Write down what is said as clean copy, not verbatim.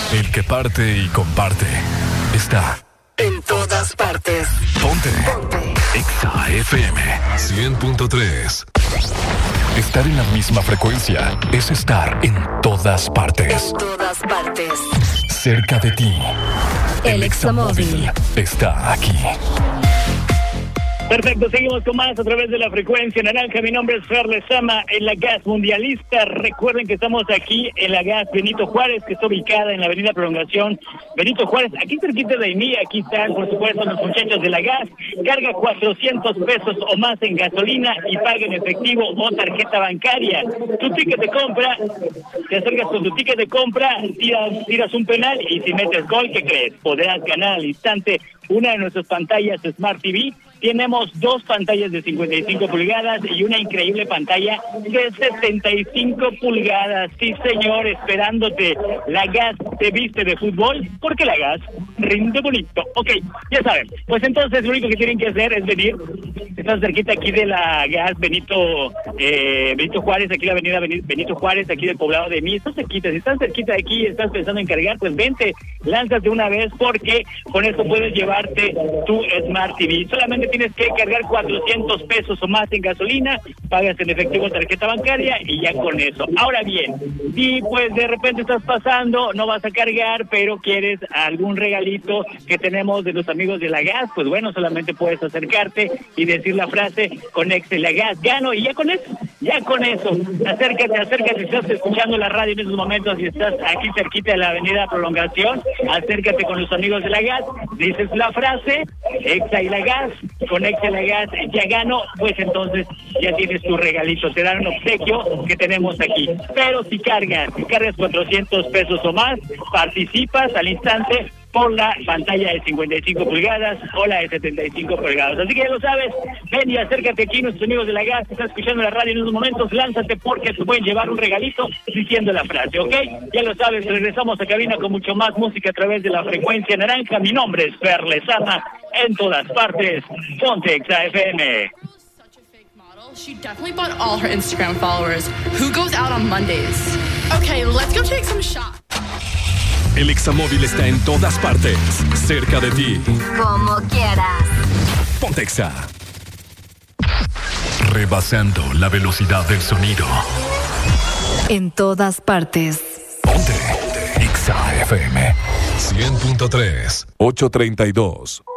El que parte y comparte está en todas partes. Ponte. Exa FM 100.3. Estar en la misma frecuencia es estar en todas partes. En todas partes. Cerca de ti. El Examóvil está aquí. Perfecto, seguimos con más a través de la frecuencia naranja. Mi nombre es Fer Lezama en la Gas Mundialista. Recuerden que estamos aquí en la Gas Benito Juárez, que está ubicada en la avenida Prolongación Benito Juárez, aquí cerquita de mí. Aquí están, por supuesto, los muchachos de la Gas. Carga 400 pesos o más en gasolina y paga en efectivo o tarjeta bancaria. Tu ticket de compra, te acercas con tu ticket de compra, tiras un penal y si metes gol, ¿qué crees? Podrás ganar al instante una de nuestras pantallas Smart TV. Tenemos 2 pantallas de 55 pulgadas y una increíble pantalla de 75 pulgadas. Sí, señor, esperándote. La Gas te viste de fútbol porque la Gas rinde bonito. Ok, ya saben. Pues entonces lo único que tienen que hacer es venir. Están cerquita aquí de la Gas Benito Juárez, aquí la avenida Benito Juárez, aquí del poblado de mí. Estás cerquita. Si estás cerquita de aquí y estás pensando en cargar, pues vente, lánzate una vez porque con esto puedes llevarte tu Smart TV. Solamente tienes que cargar 400 pesos o más en gasolina, pagas en efectivo o tarjeta bancaria y ya con eso. Ahora bien, si pues de repente estás pasando, no vas a cargar, pero quieres algún regalito que tenemos de los amigos de la Gas, pues bueno, solamente puedes acercarte y decir la frase, conéctese la Gas, gano, y ya con eso, acércate, si estás escuchando la radio en estos momentos y estás aquí cerquita de la avenida Prolongación, acércate con los amigos de la Gas, dices la frase, Exa y la Gas, conecte la Gas, ya gano, pues entonces ya tienes tu regalito, te dan un obsequio que tenemos aquí. Pero si cargas 400 pesos o más, participas al instante por la pantalla de 55 pulgadas o la de 75 pulgadas. Así que ya lo sabes, ven y acércate aquí, nuestros amigos de la Gas, que están escuchando la radio en unos momentos, lánzate porque te pueden llevar un regalito diciendo la frase, ¿ok? Ya lo sabes, regresamos a cabina con mucho más música a través de la frecuencia naranja. Mi nombre es Fer Lezama, en todas partes, Ponte Exa FM. She definitely bought all her Instagram followers. Who goes out on Mondays? Okay, let's go take some shots. El Examóvil está en todas partes, cerca de ti. Como quieras. Ponte Exa. Rebasando la velocidad del sonido. En todas partes. Ponte Exa FM 100.3, 832.